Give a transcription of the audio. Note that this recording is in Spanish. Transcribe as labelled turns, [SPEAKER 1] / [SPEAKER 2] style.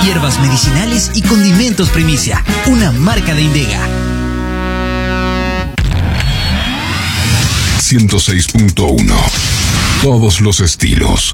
[SPEAKER 1] hierbas medicinales y condimentos primicia, una marca de Indega.
[SPEAKER 2] 106.1. Todos los estilos.